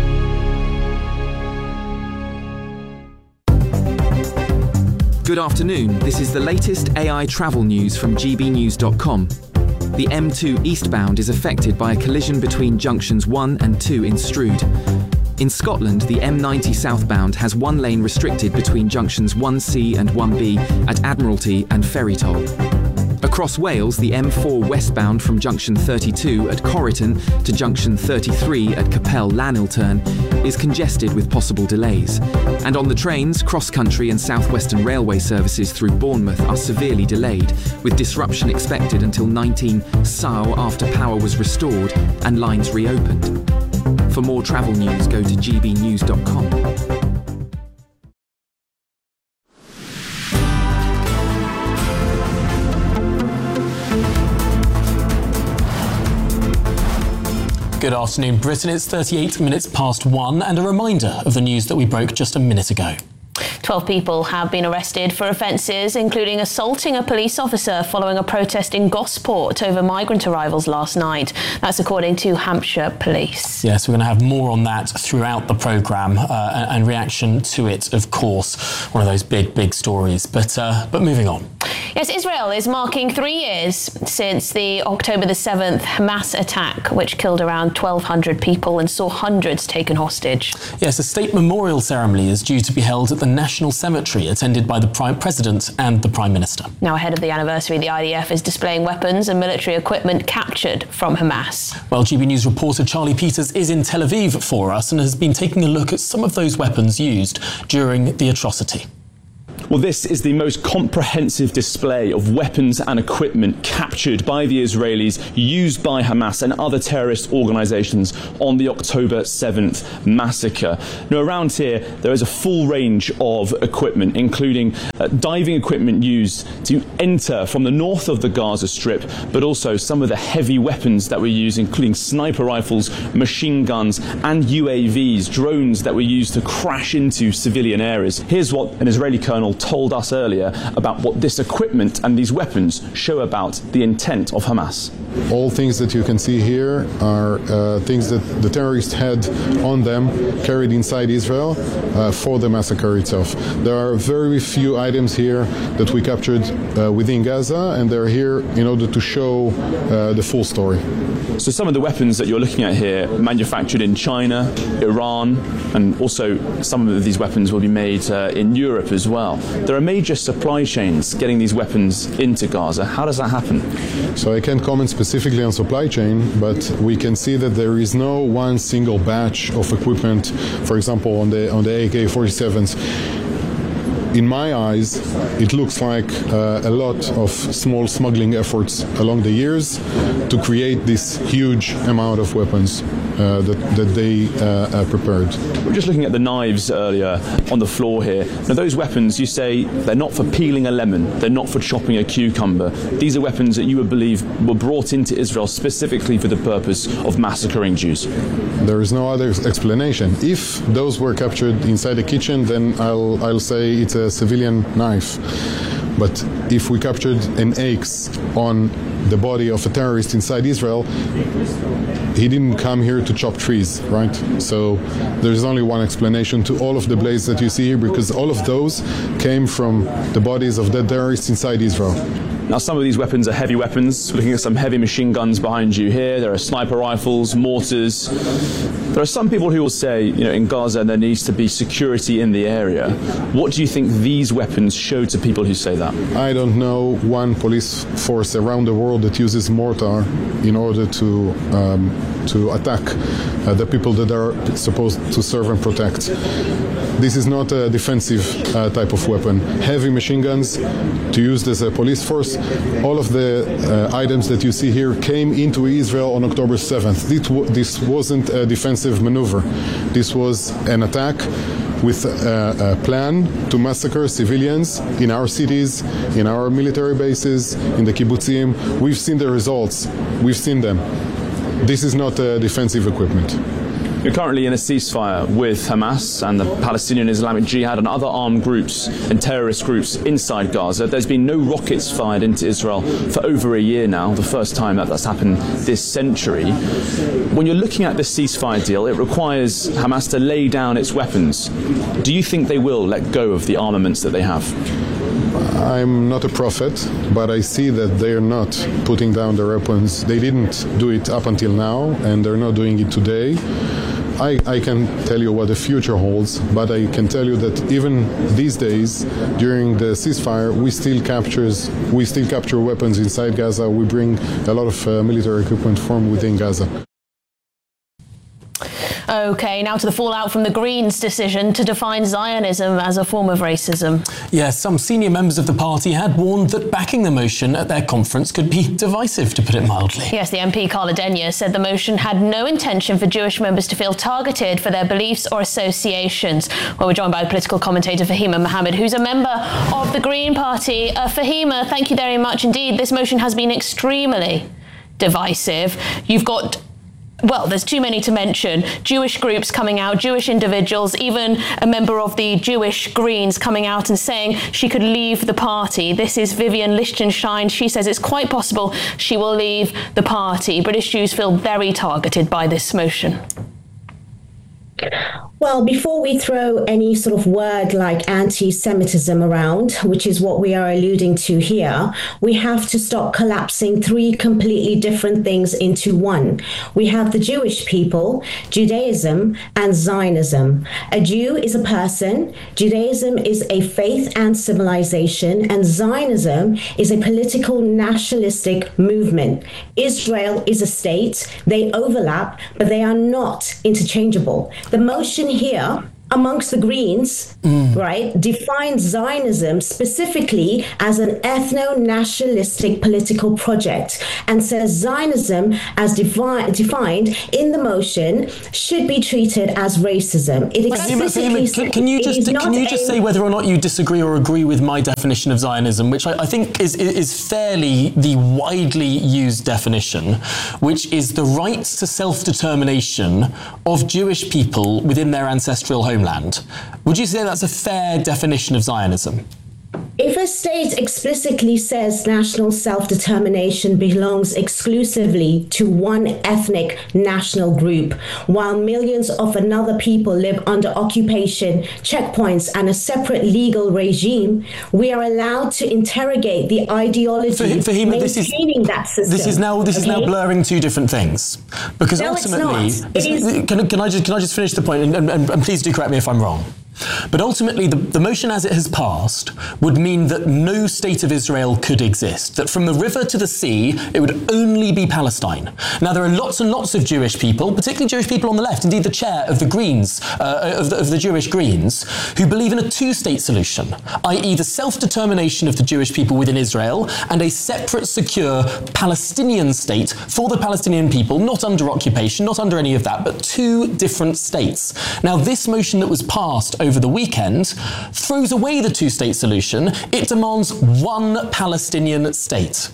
Good afternoon. This is the latest A I travel news from g b news dot com. The M two eastbound is affected by a collision between junctions one and two in Strood. In Scotland, the M ninety southbound has one lane restricted between junctions one C and one B at Admiralty and Ferrytoll. Across Wales, the M four westbound from junction thirty-two at Corriton to junction thirty-three at Capel Llanilturn is congested with possible delays. And on the trains, cross-country and South Western Railway services through Bournemouth are severely delayed, with disruption expected until nineteen São after power was restored and lines reopened. For more travel news, go to g b news dot com. Good afternoon, Britain. It's thirty-eight minutes past one, and a reminder of the news that we broke just a minute ago. twelve people have been arrested for offences, including assaulting a police officer following a protest in Gosport over migrant arrivals last night. That's according to Hampshire Police. Yes, we're going to have more on that throughout the programme uh, and reaction to it, of course. One of those big, big stories. But, uh, but moving on. Yes, Israel is marking three years since the October the seventh Hamas attack, which killed around twelve hundred people and saw hundreds taken hostage. Yes, a state memorial ceremony is due to be held at the National Cemetery, attended by the Prime President and the Prime Minister. Now, ahead of the anniversary, the I D F is displaying weapons and military equipment captured from Hamas. Well, G B News reporter Charlie Peters is in Tel Aviv for us and has been taking a look at some of those weapons used during the atrocity. Well, this is the most comprehensive display of weapons and equipment captured by the Israelis, used by Hamas and other terrorist organisations on the October seventh massacre. Now, around here, there is a full range of equipment, including uh, diving equipment used to enter from the north of the Gaza Strip, but also some of the heavy weapons that were used, including sniper rifles, machine guns, and U A Vs, drones that were used to crash into civilian areas. Here's what an Israeli colonel told us earlier about what this equipment and these weapons show about the intent of Hamas. All things that you can see here are uh, things that the terrorists had on them, carried inside Israel uh, for the massacre itself. There are very few items here that we captured uh, within Gaza, and they're here in order to show uh, the full story. So some of the weapons that you're looking at here manufactured in China, Iran, and also some of these weapons will be made uh, in Europe as well. There are major supply chains getting these weapons into Gaza. How does that happen? So I can't comment specifically on supply chain, but we can see that there is no one single batch of equipment, for example, on the on the A K forty-sevens. In my eyes, it looks like uh, a lot of small smuggling efforts along the years to create this huge amount of weapons uh, that, that they uh, uh, prepared. We're just looking at the knives earlier on the floor here. Now, those weapons, you say they're not for peeling a lemon, they're not for chopping a cucumber. These are weapons that you would believe were brought into Israel specifically for the purpose of massacring Jews. There is no other explanation. If those were captured inside the kitchen, then I'll, I'll say it's a civilian knife. But if we captured an axe on the body of a terrorist inside Israel, he didn't come here to chop trees, right? So there's only one explanation to all of the blades that you see here, because all of those came from the bodies of dead terrorists inside Israel. Now, some of these weapons are heavy weapons. Looking at some heavy machine guns behind you here. There are sniper rifles, mortars. There are some people who will say, you know, in Gaza there needs to be security in the area. What do you think these weapons show to people who say that? I don't know one police force around the world that uses mortar in order to um, to attack uh, the people that are supposed to serve and protect. This is not a defensive uh, type of weapon. Heavy machine guns to use as a police force. All of the uh, items that you see here came into Israel on October seventh. This, w- this wasn't a defensive maneuver. This was an attack with a, a plan to massacre civilians in our cities, in our military bases, in the kibbutzim. We've seen the results. We've seen them. This is not uh, defensive equipment. You're currently in a ceasefire with Hamas and the Palestinian Islamic Jihad and other armed groups and terrorist groups inside Gaza. There's been no rockets fired into Israel for over a year now, the first time that that's happened this century. When you're looking at this ceasefire deal, it requires Hamas to lay down its weapons. Do you think they will let go of the armaments that they have? I'm not a prophet, but I see that they are not putting down their weapons. They didn't do it up until now, and they're not doing it today. I, I can tell you what the future holds, but I can tell you that even these days, during the ceasefire, we still captures we still capture weapons inside Gaza. We bring a lot of uh, military equipment from within Gaza. OK, now to the fallout from the Greens' decision to define Zionism as a form of racism. Yes, some senior members of the party had warned that backing the motion at their conference could be divisive, to put it mildly. Yes, the M P Carla Denyer said the motion had no intention for Jewish members to feel targeted for their beliefs or associations. Well, we're joined by political commentator Fahima Mohammed, who's a member of the Green Party. Uh, Fahima, thank you very much indeed. This motion has been extremely divisive. You've got well, there's too many to mention. Jewish groups coming out, Jewish individuals, even a member of the Jewish Greens coming out and saying she could leave the party. This is Vivian Lichtenstein. She says it's quite possible she will leave the party. British Jews feel very targeted by this motion. Well, before we throw any sort of word like anti-Semitism around, which is what we are alluding to here, we have to stop collapsing three completely different things into one. We have the Jewish people, Judaism, and Zionism. A Jew is a person, Judaism is a faith and civilization, and Zionism is a political nationalistic movement. Israel is a state, they overlap, but they are not interchangeable. The motion here amongst the Greens, mm. right, defines Zionism specifically as an ethno-nationalistic political project and says Zionism, as defi- defined in the motion, should be treated as racism. It explicitly can, can you just can you just a- say whether or not you disagree or agree with my definition of Zionism, which I, I think is is fairly the widely used definition, which is the rights to self-determination of Jewish people within their ancestral homeland. Would you say that's a fair definition of Zionism? If a state explicitly says national self-determination belongs exclusively to one ethnic national group, while millions of another people live under occupation, checkpoints, and a separate legal regime, we are allowed to interrogate the ideology for, for him, maintaining this is, that system. This is now this okay? is now blurring two different things, because no, ultimately, it's not. It is, can, can I just can I just finish the point, and, and, and please do correct me if I'm wrong. But ultimately, the, the motion as it has passed would mean that no state of Israel could exist, that from the river to the sea, it would only be Palestine. Now, there are lots and lots of Jewish people, particularly Jewish people on the left, indeed the chair of the Greens, uh, of, the, of the Jewish Greens, who believe in a two-state solution, that is the self-determination of the Jewish people within Israel and a separate, secure Palestinian state for the Palestinian people, not under occupation, not under any of that, but two different states. Now, this motion that was passed over the weekend throws away the two-state solution. It demands one Palestinian state.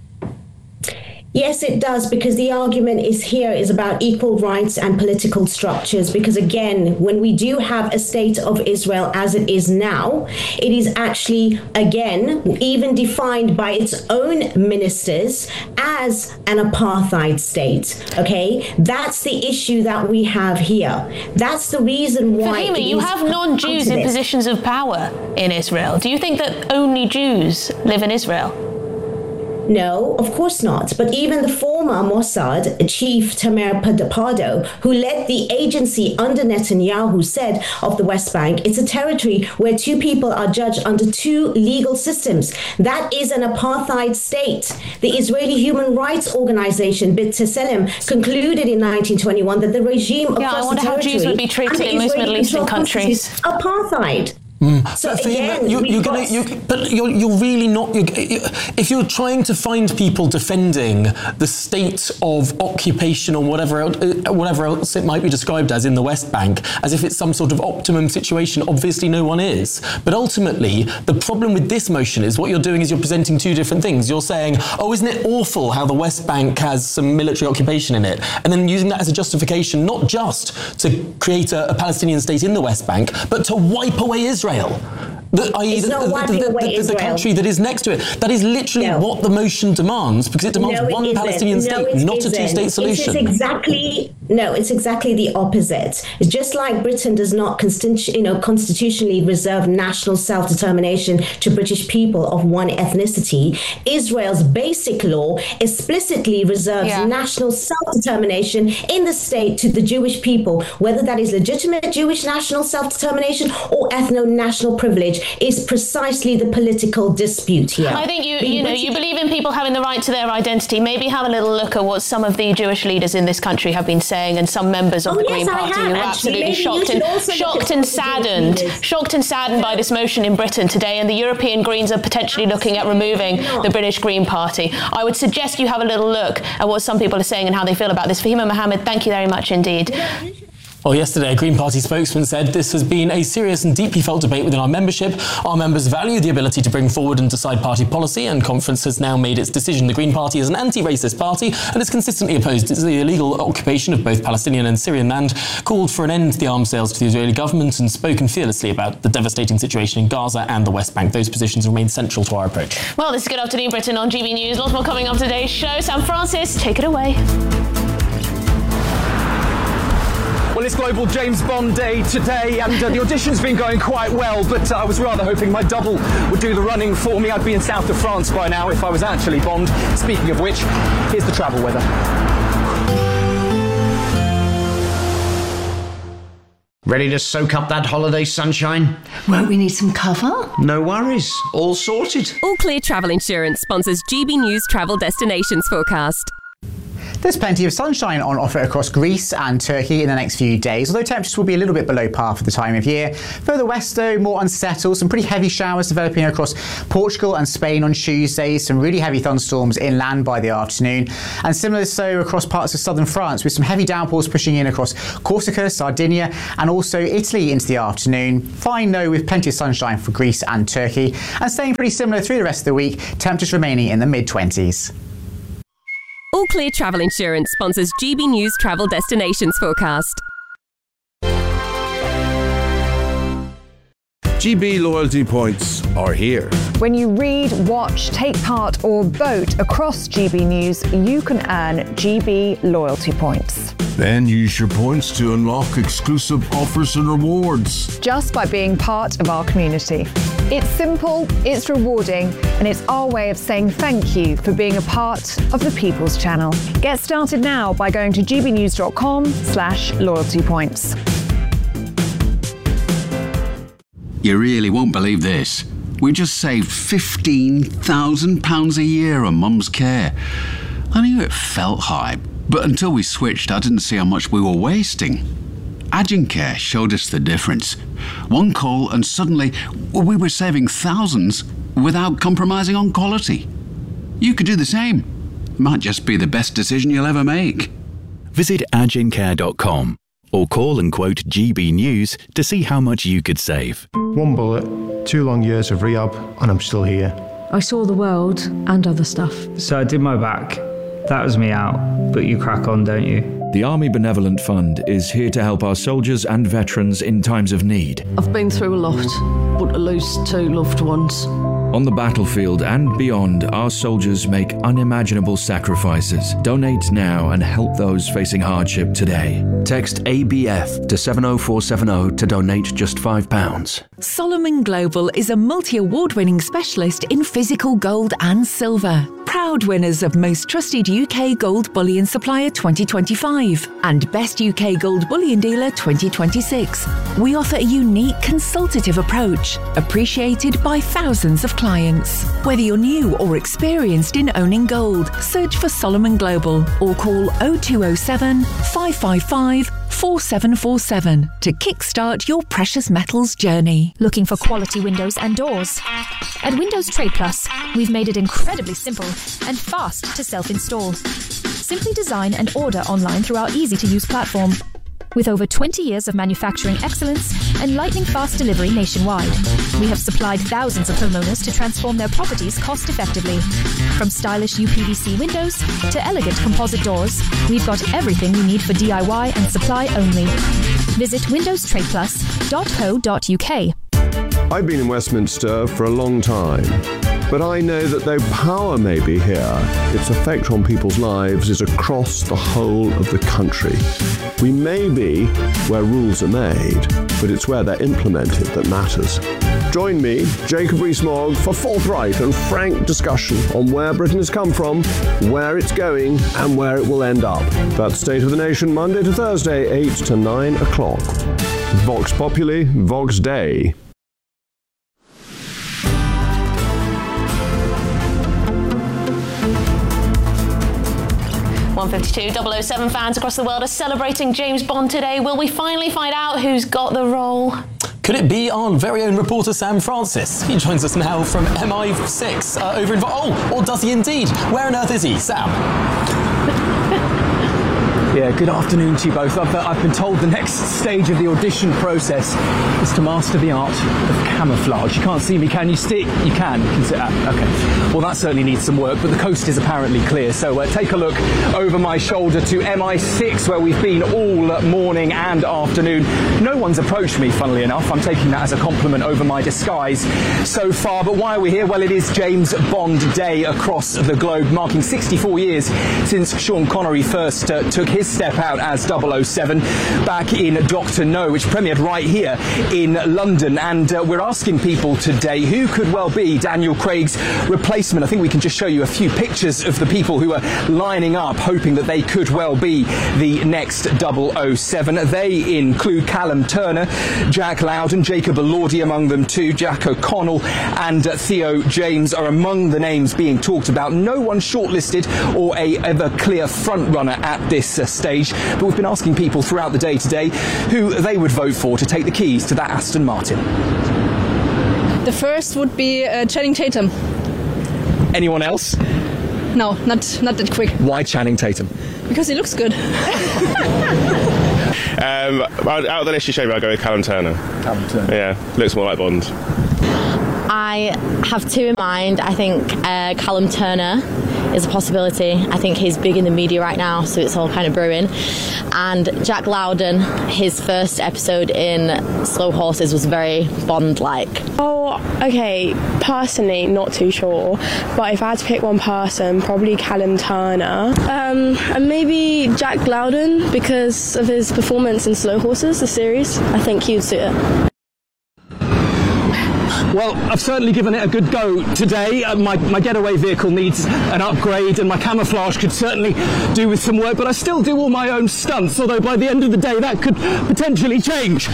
Yes, it does, because the argument is here is about equal rights and political structures. Because again, when we do have a state of Israel as it is now, it is actually, again, even defined by its own ministers as an apartheid state. Okay, that's the issue that we have here. That's the reason why. Fahima, you have non-Jews in positions of power in Israel. Do you think that only Jews live in Israel? No, of course not. But even the former Mossad chief Tamer Pardo, who led the agency under Netanyahu, said of the West Bank, it's a territory where two people are judged under two legal systems. That is an apartheid state. The Israeli Human Rights Organization, B'Tselem, concluded in nineteen twenty-one that the regime across yeah, I wonder the territory how Jews would be treated in most Middle Eastern countries. Apartheid. Mm. So but again, you, you're gonna, you, but you're, you're really not. You're, you, if you're trying to find people defending the state of occupation or whatever, else, whatever else it might be described as in the West Bank, as if it's some sort of optimum situation, obviously no one is. But ultimately, the problem with this motion is what you're doing is you're presenting two different things. You're saying, oh, isn't it awful how the West Bank has some military occupation in it, and then using that as a justification, not just to create a, a Palestinian state in the West Bank, but to wipe away Israel. Israel, the, that is the, the, the, the, the country that is next to it. That is literally no. what the motion demands, because it demands no, one it Palestinian no, state, not isn't. a two-state solution. It's exactly no, it's exactly the opposite. It's just like Britain does not constitu- you know, constitutionally reserve national self-determination to British people of one ethnicity. Israel's basic law explicitly reserves yeah. national self-determination in the state to the Jewish people, whether that is legitimate Jewish national self-determination or ethno-national privilege. Is precisely the political dispute here. I think you, you know, you believe in people having the right to their identity. Maybe have a little look at what some of the Jewish leaders in this country have been saying, and some members of oh, the yes, Green Party who are absolutely shocked and shocked and saddened, shocked and saddened by this motion in Britain today. And the European Greens are potentially looking at removing the British Green Party. I would suggest you have a little look at what some people are saying and how they feel about this. Fahima Mohammed, thank you very much indeed. Well, yesterday, a Green Party spokesman said this has been a serious and deeply felt debate within our membership. Our members value the ability to bring forward and decide party policy, and conference has now made its decision. The Green Party is an anti-racist party and has consistently opposed the illegal occupation of both Palestinian and Syrian land, called for an end to the arms sales to the Israeli government, and spoken fearlessly about the devastating situation in Gaza and the West Bank. Those positions remain central to our approach. Well, this is Good Afternoon Britain on G B News. Lots more coming up today's show. Sam Francis, take it away. Well, it's Global James Bond Day today, and uh, the audition's been going quite well, but uh, I was rather hoping my double would do the running for me. I'd be in south of France by now if I was actually Bond. Speaking of which, here's the travel weather. Ready to soak up that holiday sunshine? Won't we need some cover? No worries, all sorted. All Clear Travel Insurance sponsors G B News Travel Destinations Forecast. There's plenty of sunshine on offer across Greece and Turkey in the next few days, although temperatures will be a little bit below par for the time of year. Further west, though, more unsettled. Some pretty heavy showers developing across Portugal and Spain on Tuesday. Some really heavy thunderstorms inland by the afternoon. And similar so across parts of southern France, with some heavy downpours pushing in across Corsica, Sardinia, and also Italy into the afternoon. Fine, though, with plenty of sunshine for Greece and Turkey. And staying pretty similar through the rest of the week, temperatures remaining in the mid-twenties. All Clear Travel Insurance sponsors G B News Travel Destinations Forecast. G B loyalty points are here. When you read, watch, take part or vote across G B News, you can earn G B loyalty points. Then use your points to unlock exclusive offers and rewards. Just by being part of our community. It's simple, it's rewarding, and it's our way of saying thank you for being a part of the People's Channel. Get started now by going to gbnews.com slash loyalty points. You really won't believe this. We just saved fifteen thousand pounds a year on Mum's care. I knew it felt high, but until we switched, I didn't see how much we were wasting. Agencare showed us the difference. One call and suddenly we were saving thousands without compromising on quality. You could do the same. Might just be the best decision you'll ever make. Visit agencare dot com or call and quote G B News to see how much you could save. One bullet, two long years of rehab, and I'm still here. I saw the world and other stuff. So I did my back. That was me out, but you crack on, don't you? The Army Benevolent Fund is here to help our soldiers and veterans in times of need. I've been through a lot, but to lose two loved ones. On the battlefield and beyond, our soldiers make unimaginable sacrifices. Donate now and help those facing hardship today. Text A B F to seven oh four seven oh to donate just five pounds. Solomon Global is a multi-award winning specialist in physical gold and silver. Proud winners of Most Trusted U K Gold Bullion Supplier twenty twenty-five and Best U K Gold Bullion Dealer twenty twenty-six. We offer a unique consultative approach, appreciated by thousands of clients. Whether you're new or experienced in owning gold, search for Solomon Global or call oh two oh seven, five five five, four seven four seven to kickstart your precious metals journey. Looking for quality windows and doors? At Windows Trade Plus, we've made it incredibly simple and fast to self-install. Simply design and order online through our easy-to-use platform. With over twenty years of manufacturing excellence and lightning-fast delivery nationwide, we have supplied thousands of homeowners to transform their properties cost-effectively. From stylish U P V C windows to elegant composite doors, we've got everything you need for D I Y and supply only. Visit windows trade plus dot co dot U K. I've been in Westminster for a long time, but I know that though power may be here, its effect on people's lives is across the whole of the country. We may be where rules are made, but it's where they're implemented that matters. Join me, Jacob Rees-Mogg, for forthright and frank discussion on where Britain has come from, where it's going, and where it will end up. That's State of the Nation, Monday to Thursday, eight to nine o'clock. Vox Populi, Vox Dei. one fifty-two double oh seven fans across the world are celebrating James Bond today. Will we finally find out who's got the role? Could it be our very own reporter Sam Francis? He joins us now from M I six uh, over in... Oh, or does he indeed? Where on earth is he, Sam? Yeah, good afternoon to you both. I've, uh, I've been told the next stage of the audition process is to master the art of camouflage. You can't see me, can you? Stick? You can. You can sit up. Okay. Well, that certainly needs some work, but the coast is apparently clear. So uh, take a look over my shoulder to M I six, where we've been all morning and afternoon. No one's approached me, funnily enough. I'm taking that as a compliment over my disguise so far. But why are we here? Well, it is James Bond Day across the globe, marking sixty-four years since Sean Connery first uh, took his step out as double oh seven back in Doctor No, which premiered right here in London. And uh, we're asking people today who could well be Daniel Craig's replacement. I think we can just show you a few pictures of the people who are lining up, hoping that they could well be the next double oh seven. They include Callum Turner, Jack Loudon, Jacob Elordi among them too. Jack O'Connell and uh, Theo James are among the names being talked about. No one shortlisted or a ever clear front runner at this uh, stage, but we've been asking people throughout the day today who they would vote for to take the keys to that Aston Martin. The first would be uh, Channing Tatum. Anyone else? No, not not that quick. Why Channing Tatum? Because he looks good. um, out of the list you showed me, I'll go with Callum Turner. Callum Turner. Yeah, looks more like Bond. I have two in mind. I think uh, Callum Turner is a possibility. I think he's big in the media right now, so it's all kind of brewing. And Jack Loudon, his first episode in Slow Horses was very Bond-like. Oh, okay, personally, not too sure. But if I had to pick one person, probably Callum Turner. Um, and maybe Jack Loudon, because of his performance in Slow Horses, the series. I think he would suit it. Well, I've certainly given it a good go today. Uh, my, my getaway vehicle needs an upgrade, and my camouflage could certainly do with some work, but I still do all my own stunts, although by the end of the day that could potentially change.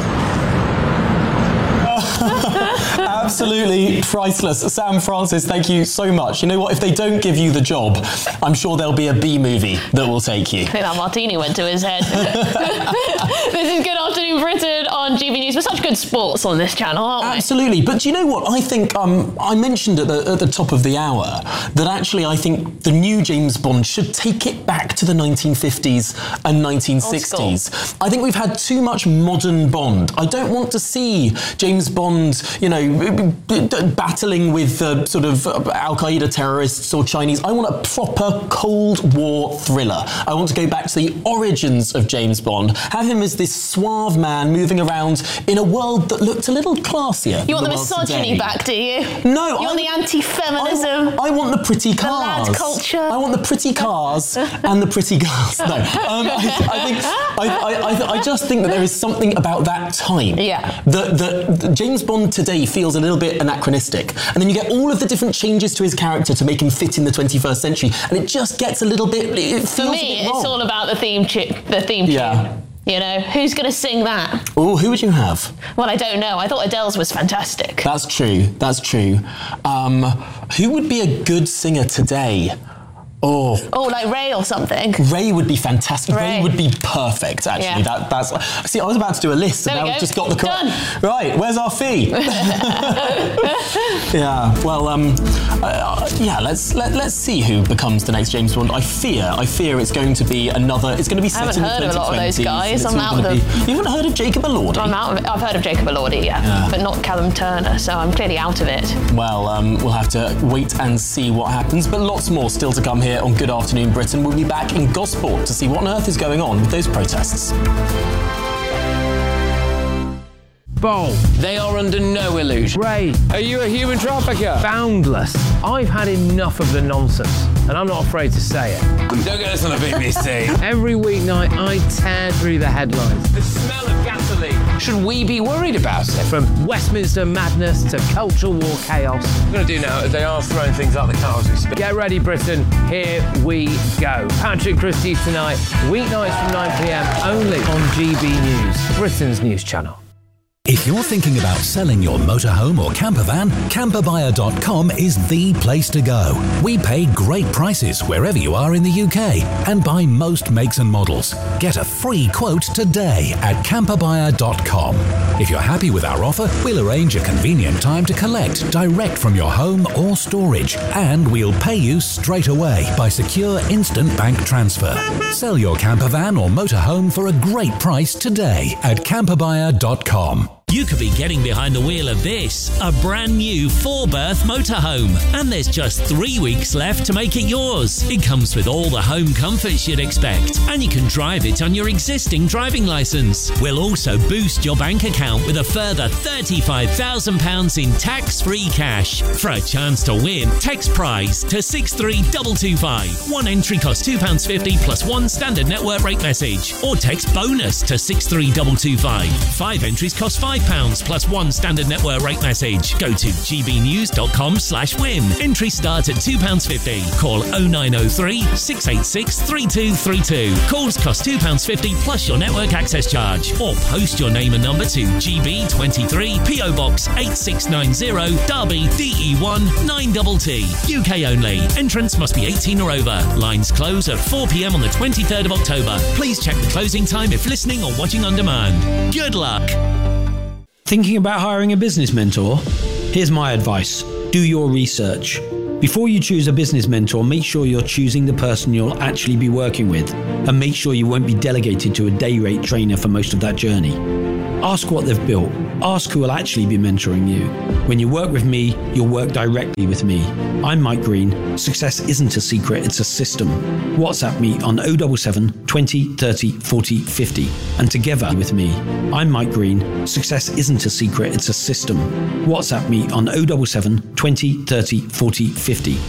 Absolutely priceless. Sam Francis, thank you so much. You know what? If they don't give you the job, I'm sure there'll be a B movie that will take you. I think that martini went to his head. This is Good Afternoon Britain on G B News. We're such good sports on this channel, aren't we? Absolutely. But do you know what? I think um, I mentioned at the, at the top of the hour that actually I think the new James Bond should take it back to the nineteen fifties and nineteen sixties. I think we've had too much modern Bond. I don't want to see James Bond, you know, battling with uh, sort of Al-Qaeda terrorists or Chinese. I want a proper Cold War thriller. I want to go back to the origins of James Bond, have him as this suave man moving around in a world that looked a little classier. You want the, the misogyny today. back, do you? No. You want I, the anti-feminism? I, I want the pretty cars. The lad culture. I want the pretty cars and the pretty girls. No. Um, I, I think I, I, I just think that there is something about that time. Yeah. That, that James Bond today feels a little bit anachronistic, and then you get all of the different changes to his character to make him fit in the twenty-first century, and it just gets a little bit. It feels For me, a bit wrong. it's all about the theme tune. The theme tune. Yeah. You know, who's going to sing that? Oh, who would you have? Well, I don't know. I thought Adele's was fantastic. That's true. That's true. Um, who would be a good singer today? Oh. Oh, like Ray or something. Ray would be fantastic. Ray, Ray would be perfect, actually. Yeah. That, that's. See, I was about to do a list, and there now we I've go. just got the correct. Done. Right, where's our fee? Yeah. Well, um, uh, yeah. Let's let, let's see who becomes the next James Bond. I fear, I fear it's going to be another. It's going to be set in the twenty twenties. I haven't heard of a lot of those guys. I'm out of them. Be, you haven't heard of Jacob Elordi? I'm out of it. I've heard of Jacob Elordi, yeah, yeah, but not Callum Turner. So I'm clearly out of it. Well, um, we'll have to wait and see what happens. But lots more still to come here on Good Afternoon Britain. We'll be back in Gosport to see what on earth is going on with those protests. Bold. They are under no illusion. Ray. Are you a human trafficker? Boundless. I've had enough of the nonsense, and I'm not afraid to say it. Don't get us on a B B C. Every weeknight, I tear through the headlines. The smell of gasoline. Should we be worried about it? From Westminster madness to cultural war chaos. What I'm going to do now is they are throwing things out the car as we speak. Get ready, Britain. Here we go. Patrick Christie tonight, weeknights from nine p m, only on G B News, Britain's news channel. If If you're thinking about selling your motorhome or camper van, camper buyer dot com is the place to go. We pay great prices wherever you are in the U K and buy most makes and models. Get a free quote today at camper buyer dot com. If you're happy with our offer, we'll arrange a convenient time to collect direct from your home or storage, and we'll pay you straight away by secure instant bank transfer. Sell your camper van or motorhome for a great price today at camper buyer dot com. You could be getting behind the wheel of this, a brand new four-berth motorhome, and there's just three weeks left to make it yours. It comes with all the home comforts you'd expect, and you can drive it on your existing driving licence. We'll also boost your bank account with a further thirty-five thousand pounds in tax-free cash. For a chance to win, text prize to six three two two five. One entry costs two pounds fifty plus one standard network rate message, or text bonus to six three two two five. Five entries cost five pounds plus one standard network rate message. Go to g b news dot com slash win. Entries start at two pounds fifty. Call oh nine oh three, six eight six, three two three two. Calls cost two pounds fifty plus your network access charge. Or post your name and number to G B twenty-three, P O Box eight six nine zero, Derby, D E one nine T T. U K only. Entrance must be eighteen or over. Lines close at four p m on the twenty-third of October. Please check the closing time if listening or watching on demand. Good luck. Thinking about hiring a business mentor? Here's my advice. Do your research. Before you choose a business mentor, make sure you're choosing the person you'll actually be working with, and make sure you won't be delegated to a day rate trainer for most of that journey. Ask what they've built. Ask who will actually be mentoring you. When you work with me, you'll work directly with me. I'm Mike Green. Success isn't a secret, it's a system. WhatsApp me on oh seven seven, twenty, thirty, forty, fifty. And together with me. I'm Mike Green. Success isn't a secret, it's a system. WhatsApp me on oh seven seven, twenty, thirty, forty, fifty.